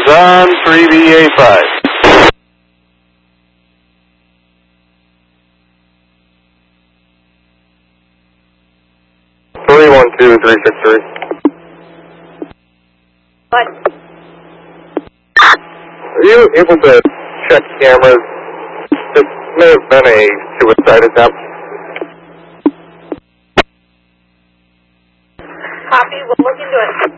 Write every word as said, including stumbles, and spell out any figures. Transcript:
is on three B A five. three one two three six three. What? Are you able to check cameras? It may have been a suicide attempt. Copy, we'll look into it.